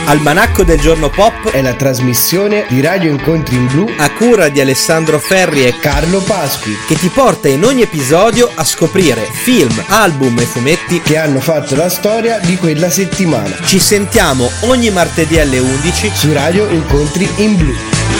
Almanacco del giorno pop è la trasmissione di Radio Incontri in Blu a cura di Alessandro Ferri e Carlo Pasqui, che ti porta in ogni episodio a scoprire film, album e fumetti che hanno fatto la storia di quella settimana. Ci sentiamo ogni martedì alle 11 su Radio Incontri in Blu.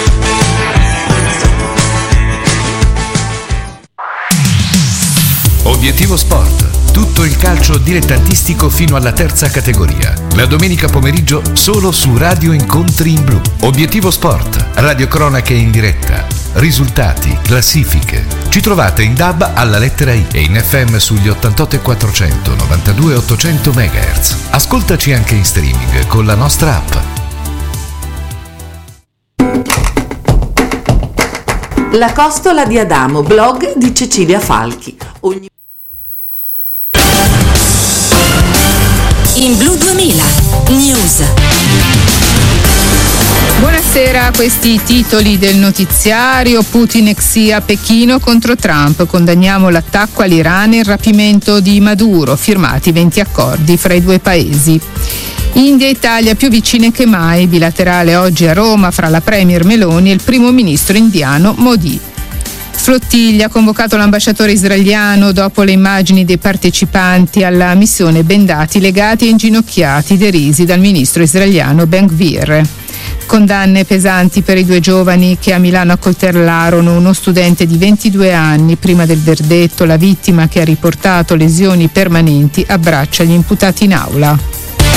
Obiettivo Sport. Tutto il calcio dilettantistico fino alla terza categoria. La domenica pomeriggio solo su Radio Incontri in Blu. Obiettivo Sport. Radio cronache in diretta. Risultati, classifiche. Ci trovate in DAB alla lettera I e in FM sugli 88.400, 92.800 MHz. Ascoltaci anche in streaming con la nostra app. La costola di Adamo, blog di Cecilia Falchi. In Blu 2000 News. Buonasera, questi i titoli del notiziario. Putin ex a Pechino contro Trump. Condanniamo l'attacco all'Iran e il rapimento di Maduro. Firmati 20 accordi fra i due paesi. India e Italia più vicine che mai. Bilaterale oggi a Roma fra la premier Meloni e il primo ministro indiano Modi. Flottiglia, convocato l'ambasciatore israeliano dopo le immagini dei partecipanti alla missione bendati, legati e inginocchiati, derisi dal ministro israeliano Ben-Gvir. Condanne pesanti per i due giovani che a Milano accoltellarono uno studente di 22 anni. Prima del verdetto, la vittima, che ha riportato lesioni permanenti, abbraccia gli imputati in aula.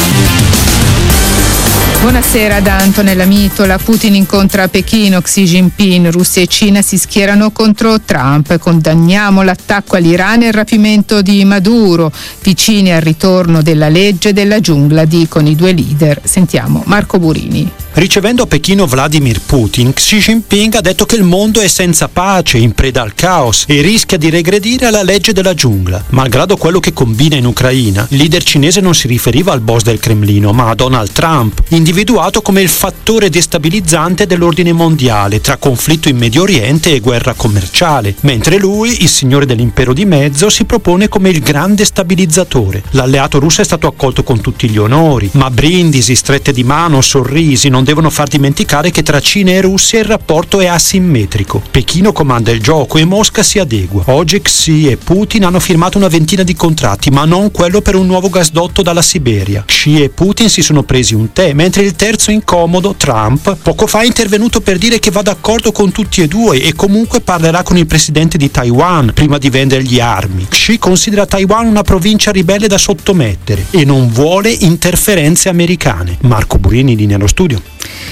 Buonasera da Antonella Mitola. Putin incontra a Pechino Xi Jinping. Russia e Cina si schierano contro Trump. Condanniamo l'attacco all'Iran e il rapimento di Maduro. Vicini al ritorno della legge della giungla, dicono i due leader. Sentiamo Marco Burini. Ricevendo a Pechino Vladimir Putin, Xi Jinping ha detto che il mondo è senza pace, in preda al caos e rischia di regredire alla legge della giungla. Malgrado quello che combina in Ucraina, il leader cinese non si riferiva al boss del Cremlino, ma a Donald Trump, individuato come il fattore destabilizzante dell'ordine mondiale tra conflitto in Medio Oriente e guerra commerciale, mentre lui, il signore dell'impero di mezzo, si propone come il grande stabilizzatore. L'alleato russo è stato accolto con tutti gli onori, ma brindisi, strette di mano, sorrisi non devono far dimenticare che tra Cina e Russia il rapporto è asimmetrico. Pechino comanda il gioco e Mosca si adegua. Oggi Xi e Putin hanno firmato una ventina di contratti, ma non quello per un nuovo gasdotto dalla Siberia. Xi e Putin si sono presi un tè, mentre il terzo incomodo, Trump, poco fa è intervenuto per dire che va d'accordo con tutti e due e comunque parlerà con il presidente di Taiwan prima di vendergli armi. Xi considera Taiwan una provincia ribelle da sottomettere e non vuole interferenze americane. Marco Burini, linea allo studio.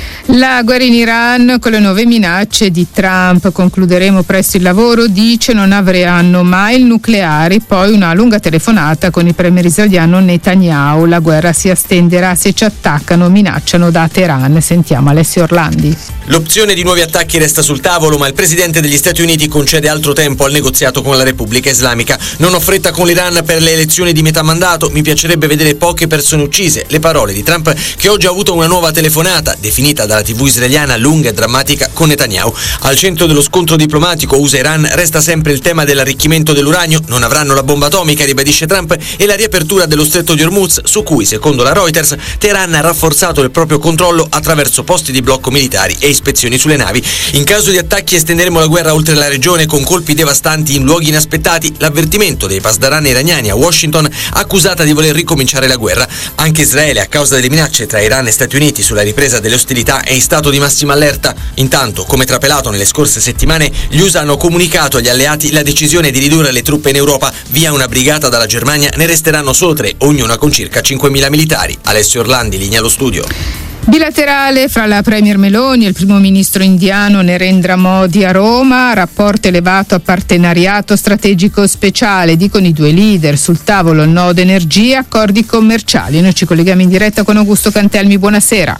La guerra in Iran con le nuove minacce di Trump. Concluderemo presto il lavoro, dice, non avranno mai il nucleare. Poi una lunga telefonata con il premier israeliano Netanyahu. La guerra si estenderà se ci attaccano, minacciano da Teheran. Sentiamo Alessio Orlandi. L'opzione di nuovi attacchi resta sul tavolo, ma il presidente degli Stati Uniti concede altro tempo al negoziato con la Repubblica Islamica. Non ho fretta con l'Iran per le elezioni di metà mandato, mi piacerebbe vedere poche persone uccise. Le parole di Trump, che oggi ha avuto una nuova telefonata, definita dalla TV israeliana lunga e drammatica, con Netanyahu. Al centro dello scontro diplomatico USA-Iran resta sempre il tema dell'arricchimento dell'uranio. Non avranno la bomba atomica, ribadisce Trump, e la riapertura dello stretto di Hormuz, su cui, secondo la Reuters, Teheran ha rafforzato il proprio controllo attraverso posti di blocco militari e ispezioni sulle navi. In caso di attacchi estenderemo la guerra oltre la regione con colpi devastanti in luoghi inaspettati. L'avvertimento dei pasdaran iraniani a Washington, accusata di voler ricominciare la guerra. Anche Israele, a causa delle minacce tra Iran e Stati Uniti sulla ripresa delle ostilità, è in stato di massima allerta. Intanto, come trapelato nelle scorse settimane, gli USA hanno comunicato agli alleati la decisione di ridurre le truppe in Europa. Via una brigata dalla Germania, ne resteranno solo 3, ognuna con circa 5.000 militari. Alessio Orlandi, linea allo studio. Bilaterale fra la premier Meloni e il primo ministro indiano Narendra Modi a Roma. Rapporto elevato a partenariato strategico speciale, dicono i due leader. Sul tavolo nodo energia, accordi commerciali. Noi ci colleghiamo in diretta con Augusto Cantelmi. Buonasera.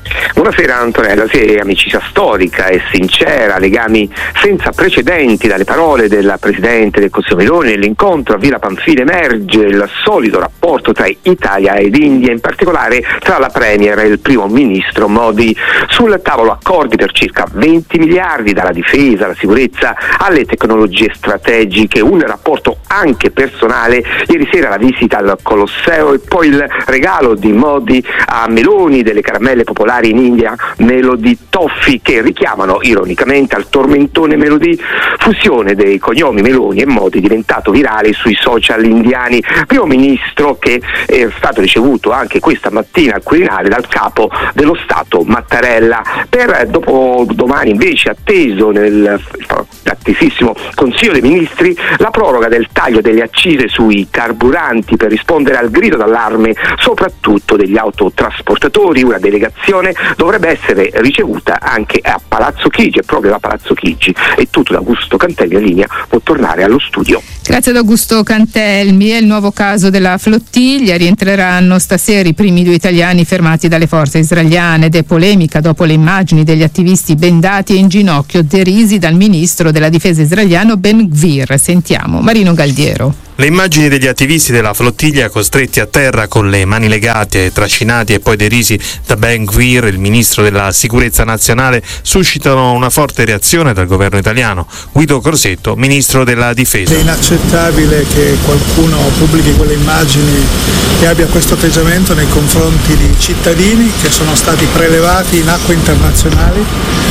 Buonasera Antonella, sì, amicizia storica e sincera, legami senza precedenti. Dalle parole del Presidente del Consiglio Meloni nell'incontro a Villa Pamphile emerge il solido rapporto tra Italia ed India, in particolare tra la Premier e il Primo Ministro Modi. Sul tavolo accordi per circa 20 miliardi, dalla difesa alla sicurezza alle tecnologie strategiche, un rapporto anche personale. Ieri sera la visita al Colosseo e poi il regalo di Modi a Meloni delle caramelle popolari in India, Melody Toffee, che richiamano ironicamente al tormentone Melody, fusione dei cognomi Meloni e Modi diventato virale sui social indiani. Primo Ministro che è stato ricevuto anche questa mattina al Quirinale dal capo dello Stato Mattarella. Per dopodomani invece atteso attesissimo Consiglio dei Ministri la proroga del taglio delle accise sui carburanti per rispondere al grido d'allarme soprattutto degli autotrasportatori. Una delegazione dovrebbe essere ricevuta anche a Palazzo Chigi, e proprio da Palazzo Chigi. È tutto da Augusto Cantelmi, in linea, può tornare allo studio. Grazie ad Augusto Cantelmi. È il nuovo caso della flottiglia. Rientreranno stasera i primi 2 italiani fermati dalle forze israeliane ed è polemica dopo le immagini degli attivisti bendati e in ginocchio derisi dal ministro della difesa israeliano Ben Gvir. Sentiamo Marino Galdiero. Le immagini degli attivisti della flottiglia costretti a terra con le mani legate, trascinati e poi derisi da Ben Gvir, il ministro della sicurezza nazionale, suscitano una forte reazione dal governo italiano. Guido Crosetto, ministro della difesa. È inaccettabile che qualcuno pubblichi quelle immagini e abbia questo atteggiamento nei confronti di cittadini che sono stati prelevati in acque internazionali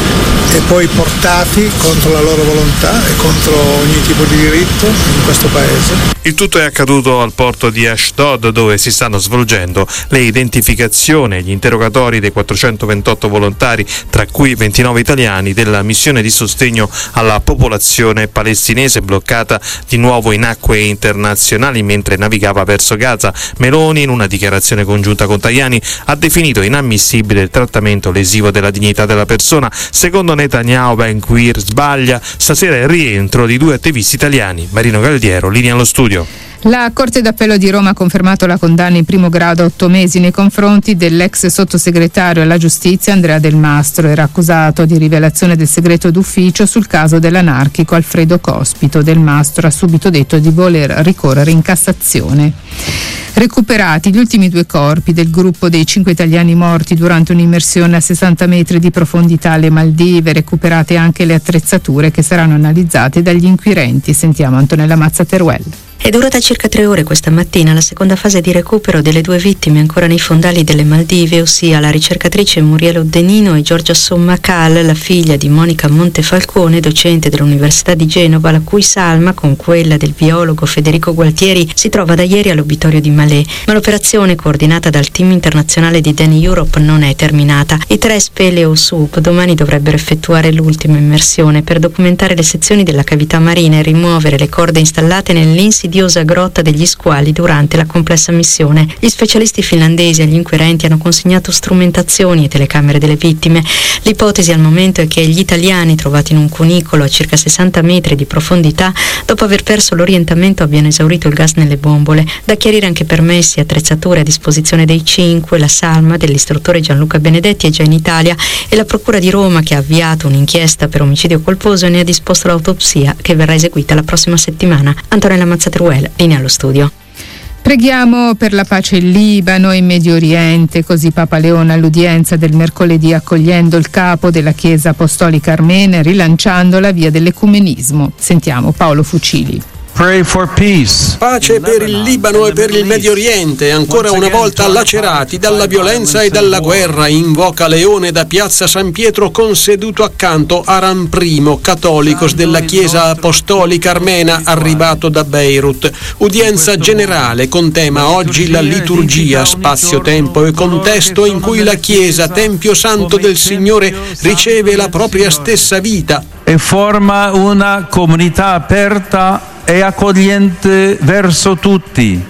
e poi portati contro la loro volontà e contro ogni tipo di diritto in questo paese. Il tutto è accaduto al porto di Ashdod, dove si stanno svolgendo le identificazioni e gli interrogatori dei 428 volontari, tra cui 29 italiani, della missione di sostegno alla popolazione palestinese bloccata di nuovo in acque internazionali mentre navigava verso Gaza. Meloni, in una dichiarazione congiunta con Tajani, ha definito inammissibile il trattamento lesivo della dignità della persona. Secondo Netanyahu, Ben Gvir sbaglia. Stasera è il rientro di 2 attivisti italiani. Marino Galdiero, linea allo studio. La Corte d'Appello di Roma ha confermato la condanna in primo grado a 8 mesi nei confronti dell'ex sottosegretario alla giustizia Andrea Del Mastro. Era accusato di rivelazione del segreto d'ufficio sul caso dell'anarchico Alfredo Cospito. Del Mastro ha subito detto di voler ricorrere in Cassazione. Recuperati gli ultimi 2 corpi del gruppo dei 5 italiani morti durante un'immersione a 60 metri di profondità alle Maldive. Recuperate anche le attrezzature che saranno analizzate dagli inquirenti. Sentiamo Antonella Mazza Teruel. È durata circa 3 ore questa mattina la seconda fase di recupero delle 2 vittime ancora nei fondali delle Maldive, ossia la ricercatrice Muriel Odenino e Giorgia Sommacal, la figlia di Monica Montefalcone, docente dell'Università di Genova, la cui salma, con quella del biologo Federico Gualtieri, si trova da ieri all'obitorio di Malé. Ma l'operazione, coordinata dal team internazionale di Danny Europe, non è terminata. I 3 Speleo Sup domani dovrebbero effettuare l'ultima immersione per documentare le sezioni della cavità marina e rimuovere le corde installate nell'insidiosa grotta degli squali durante la complessa missione. Gli specialisti finlandesi agli inquirenti hanno consegnato strumentazioni e telecamere delle vittime. L'ipotesi al momento è che gli italiani, trovati in un cunicolo a circa 60 metri di profondità, dopo aver perso l'orientamento abbiano esaurito il gas nelle bombole. Da chiarire anche permessi e attrezzature a disposizione dei 5. La salma dell'istruttore Gianluca Benedetti è già in Italia e la Procura di Roma, che ha avviato un'inchiesta per omicidio colposo, ne ha disposto l'autopsia che verrà eseguita la prossima settimana. Antonella Mazzateruel, linea allo studio. Preghiamo per la pace in Libano e in Medio Oriente, così Papa Leone all'udienza del mercoledì, accogliendo il capo della Chiesa Apostolica Armena e rilanciando la via dell'ecumenismo. Sentiamo Paolo Fucili. Pray for peace. Pace per il Libano e per il Medio Oriente, ancora una volta lacerati dalla violenza e dalla guerra, invoca Leone da Piazza San Pietro con seduto accanto Aram I, cattolicos della Chiesa Apostolica Armena, arrivato da Beirut. Udienza generale con tema oggi la liturgia, spazio, tempo e contesto in cui la Chiesa, Tempio Santo del Signore, riceve la propria stessa vita e forma una comunità aperta e accogliente verso tutti.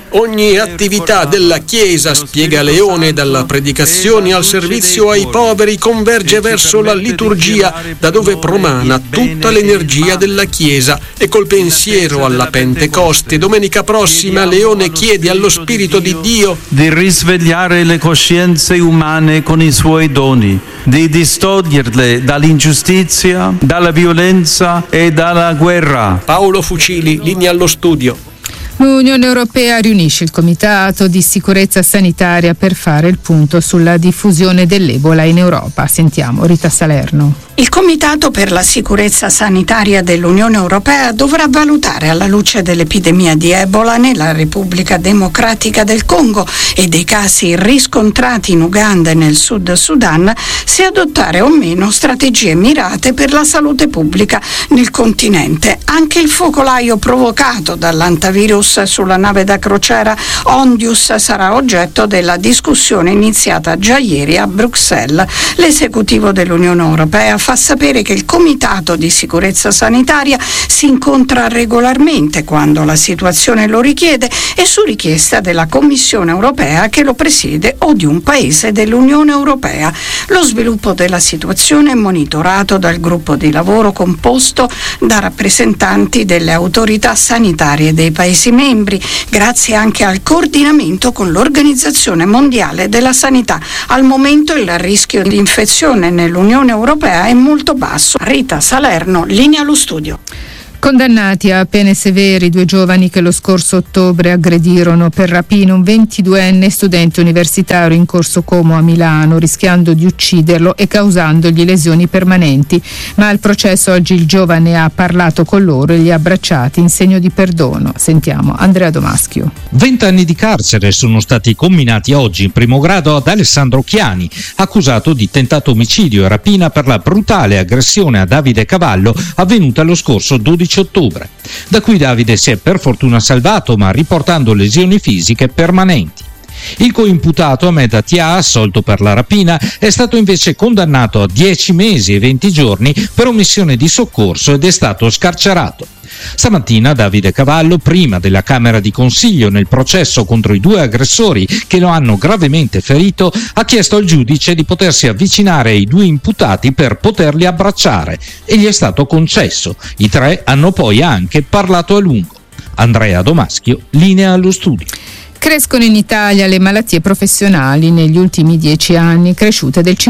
Ogni attività della Chiesa, spiega Leone, dalla predicazione al servizio ai poveri, converge verso la liturgia, da dove promana tutta l'energia della Chiesa. E col pensiero alla Pentecoste, domenica prossima, Leone chiede allo Spirito di Dio di risvegliare le coscienze umane con i suoi doni, di distoglierle dall'ingiustizia, dalla violenza e dalla guerra. Paolo Fucili, linea allo studio. L'Unione Europea riunisce il Comitato di Sicurezza Sanitaria per fare il punto sulla diffusione dell'Ebola in Europa. Sentiamo Rita Salerno. Il Comitato per la Sicurezza Sanitaria dell'Unione Europea dovrà valutare, alla luce dell'epidemia di Ebola nella Repubblica Democratica del Congo e dei casi riscontrati in Uganda e nel Sud Sudan, se adottare o meno strategie mirate per la salute pubblica nel continente. Anche il focolaio provocato dall'antivirus sulla nave da crociera Ondius sarà oggetto della discussione iniziata già ieri a Bruxelles. L'esecutivo dell'Unione Europea fa sapere che il Comitato di Sicurezza Sanitaria si incontra regolarmente quando la situazione lo richiede e su richiesta della Commissione Europea che lo presiede o di un paese dell'Unione Europea. Lo sviluppo della situazione è monitorato dal gruppo di lavoro composto da rappresentanti delle autorità sanitarie dei Paesi membri, grazie anche al coordinamento con l'Organizzazione Mondiale della Sanità. Al momento il rischio di infezione nell'Unione Europea è molto basso. Rita Salerno, linea allo studio. Condannati a pene severi 2 giovani che lo scorso ottobre aggredirono per rapina un 22enne studente universitario in Corso Como a Milano, rischiando di ucciderlo e causandogli lesioni permanenti. Ma al processo oggi il giovane ha parlato con loro e li ha abbracciati in segno di perdono. Sentiamo Andrea Domaschio. 20 anni di carcere sono stati comminati oggi in primo grado ad Alessandro Chiani, accusato di tentato omicidio e rapina per la brutale aggressione a Davide Cavallo avvenuta lo scorso 12 ottobre, da cui Davide si è per fortuna salvato, ma riportando lesioni fisiche permanenti. Il coimputato Ahmed Attia, assolto per la rapina, è stato invece condannato a 10 mesi e 20 giorni per omissione di soccorso ed è stato scarcerato. Stamattina Davide Cavallo, prima della Camera di Consiglio nel processo contro i 2 aggressori che lo hanno gravemente ferito, ha chiesto al giudice di potersi avvicinare ai 2 imputati per poterli abbracciare e gli è stato concesso. I 3 hanno poi anche parlato a lungo. Andrea Domaschio, linea allo studio. Crescono in Italia le malattie professionali negli ultimi 10 anni, cresciute del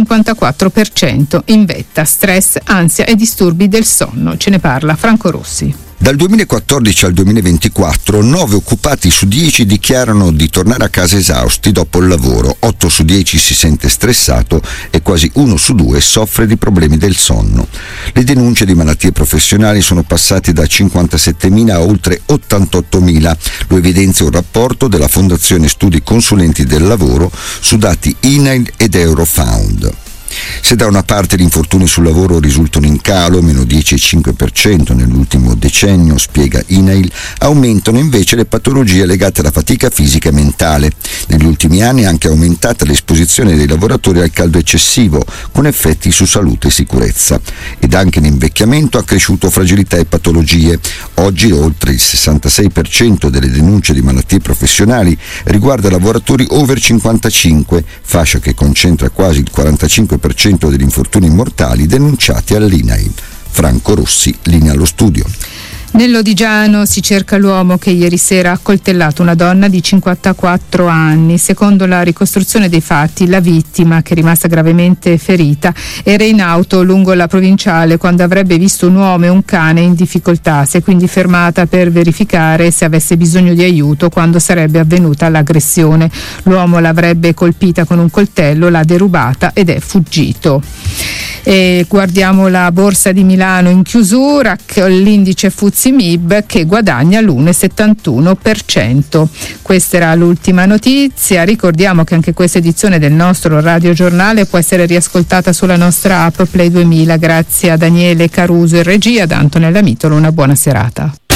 54%, in vetta stress, ansia e disturbi del sonno. Ce ne parla Franco Rossi. Dal 2014 al 2024 9 occupati su 10 dichiarano di tornare a casa esausti dopo il lavoro, 8 su 10 si sente stressato e quasi 1 su 2 soffre di problemi del sonno. Le denunce di malattie professionali sono passate da 57.000 a oltre 88.000, lo evidenzia un rapporto della Fondazione Studi Consulenti del Lavoro su dati INAIL ed Eurofound. Se da una parte gli infortuni sul lavoro risultano in calo, meno 10,5% nell'ultimo decennio, spiega INAIL, aumentano invece le patologie legate alla fatica fisica e mentale. Negli ultimi anni è anche aumentata l'esposizione dei lavoratori al caldo eccessivo, con effetti su salute e sicurezza. Ed anche l'invecchiamento ha cresciuto fragilità e patologie. Oggi oltre il 66% delle denunce di malattie professionali riguarda lavoratori over 55, fascia che concentra quasi il 45% degli infortuni mortali denunciati all'INAIL. Franco Rossi, linea allo studio. Nell'Odigiano si cerca l'uomo che ieri sera ha accoltellato una donna di 54 anni. Secondo la ricostruzione dei fatti, la vittima, che è rimasta gravemente ferita, era in auto lungo la provinciale quando avrebbe visto un uomo e un cane in difficoltà. Si è quindi fermata per verificare se avesse bisogno di aiuto quando sarebbe avvenuta l'aggressione. L'uomo l'avrebbe colpita con un coltello, l'ha derubata ed è fuggito. E guardiamo la borsa di Milano in chiusura, l'indice FTSE MIB che guadagna l'1,71%. Questa era l'ultima notizia. Ricordiamo che anche questa edizione del nostro radiogiornale può essere riascoltata sulla nostra app Play 2000. Grazie a Daniele Caruso in regia, da Antonella Mitolo, una buona serata.